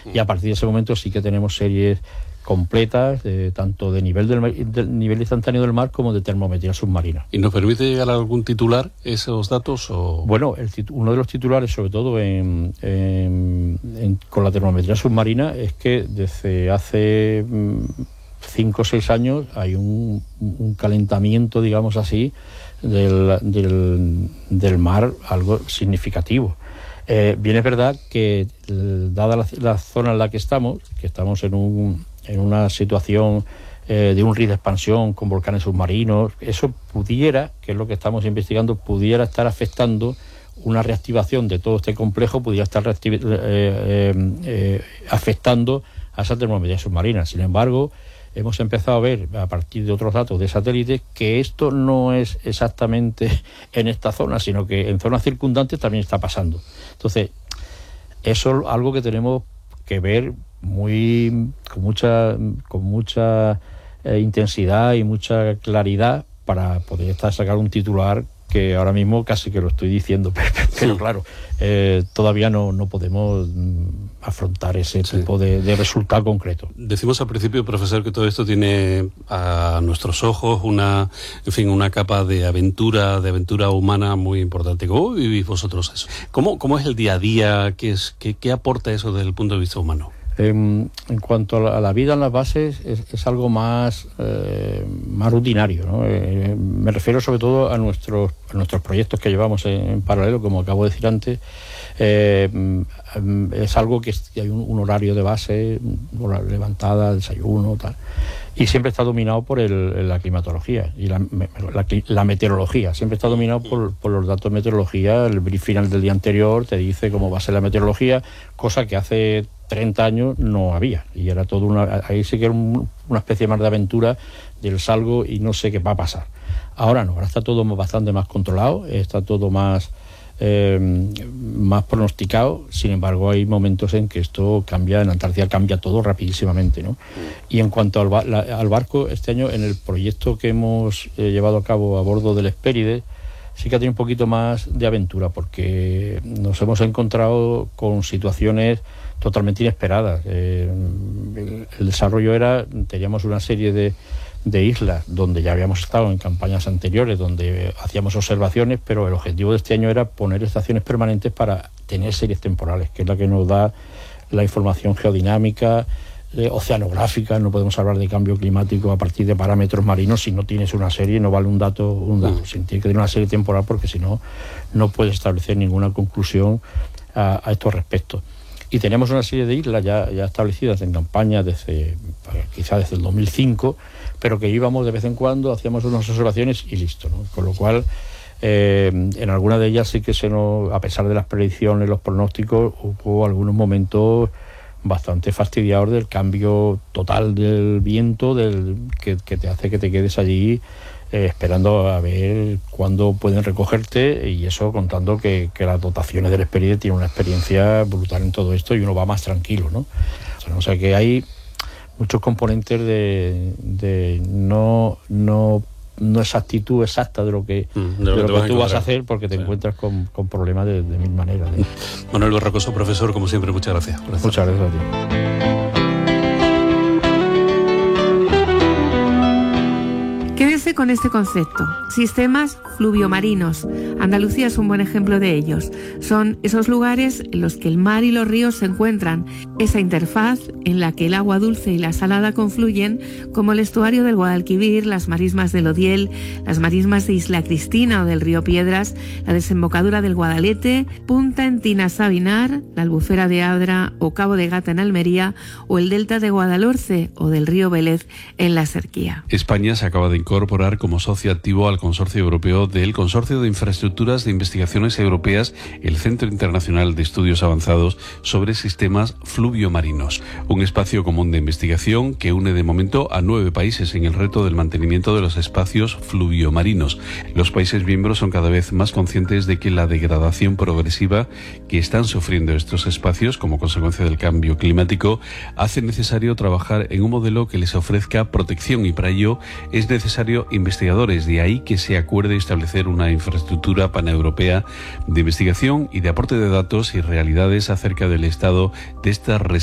Y a partir de ese momento sí que tenemos series completas, tanto de nivel del nivel instantáneo del mar como de termometría submarina. ¿Y nos permite llegar a algún titular esos datos? Bueno, uno de los titulares, sobre todo con la termometría submarina, es que desde hace 5 o 6 años hay un calentamiento, digamos así, del mar, algo significativo. Bien es verdad que, dada la zona en la que estamos en una situación de un río de expansión con volcanes submarinos, eso pudiera, que es lo que estamos investigando, pudiera estar afectando una reactivación de todo este complejo, pudiera estar afectando a esa termometría submarina. Sin embargo, hemos empezado a ver, a partir de otros datos de satélites, que esto no es exactamente en esta zona, sino que en zonas circundantes también está pasando. Entonces, eso es algo que tenemos que ver con mucha intensidad y mucha claridad para poder sacar un titular que ahora mismo casi que lo estoy diciendo, pero claro, todavía no podemos afrontar ese tipo de resultado concreto. Decimos al principio, profesor, que todo esto tiene a nuestros ojos una capa de aventura humana muy importante. ¿Cómo vivís vosotros eso? ¿Cómo es el día a día? ¿Qué aporta eso desde el punto de vista humano? En cuanto a la vida en las bases, es algo más rutinario, ¿no? Me refiero sobre todo a nuestros proyectos que llevamos en paralelo, como acabo de decir antes. Es algo que hay un horario de base, levantada, desayuno, tal, y siempre está dominado por la climatología y la meteorología. Siempre está dominado por los datos de meteorología. El brief final del día anterior te dice cómo va a ser la meteorología, cosa que hace 30 años no había, y era todo ahí sí que era una especie más de aventura del salgo y no sé qué va a pasar. Ahora no, ahora está todo bastante más controlado, está todo más pronosticado. Sin embargo, hay momentos en que esto cambia. En Antártida cambia todo rapidísimamente, ¿no? Y en cuanto al barco, este año en el proyecto que hemos llevado a cabo a bordo del Hespérides, sí que ha tenido un poquito más de aventura, porque nos hemos encontrado con situaciones totalmente inesperadas. El desarrollo teníamos una serie de islas donde ya habíamos estado en campañas anteriores, donde hacíamos observaciones, pero el objetivo de este año era poner estaciones permanentes para tener series temporales, que es la que nos da la información geodinámica, oceanográfica. No podemos hablar de cambio climático a partir de parámetros marinos si no tienes una serie. No vale un dato, tiene que tener una serie temporal, porque si no, no puedes establecer ninguna conclusión a estos respectos. Y teníamos una serie de islas ya establecidas en campaña quizá desde el 2005, pero que íbamos de vez en cuando, hacíamos unas observaciones y listo, ¿no? Con lo cual, en alguna de ellas sí que a pesar de las predicciones, los pronósticos, hubo algunos momentos bastante fastidiados del cambio total del viento, que te hace que te quedes allí esperando a ver cuándo pueden recogerte, y eso contando que las dotaciones del Hespérides tienen una experiencia brutal en todo esto y uno va más tranquilo, ¿no? O sea que hay muchos componentes de no exactitud exacta de lo que tú vas a hacer, porque te encuentras con problemas de mil maneras. Manuel Borracoso, profesor, como siempre, muchas gracias. Muchas gracias a ti. Quédese con este concepto: sistemas fluviomarinos. Andalucía es un buen ejemplo de ellos. Son esos lugares en los que el mar y los ríos se encuentran, esa interfaz en la que el agua dulce y la salada confluyen, como el estuario del Guadalquivir, las marismas del Odiel, las marismas de Isla Cristina o del río Piedras, la desembocadura del Guadalete, Punta Encina Sabinar, la Albufera de Adra o Cabo de Gata en Almería, o el delta de Guadalhorce o del río Vélez en la Serquía. España se acaba de incorporar como socio activo al Consorcio Europeo del Consorcio de Infraestructuras de Investigaciones Europeas, el Centro Internacional de Estudios Avanzados sobre Sistemas Fluviomarinos, un espacio común de investigación que une de momento a 9 países en el reto del mantenimiento de los espacios fluviomarinos. Los países miembros son cada vez más conscientes de que la degradación progresiva que están sufriendo estos espacios como consecuencia del cambio climático hace necesario trabajar en un modelo que les ofrezca protección, y para ello es necesario investigadores. De ahí que se acuerde establecer una infraestructura paneuropea de investigación y de aporte de datos y realidades acerca del estado de estas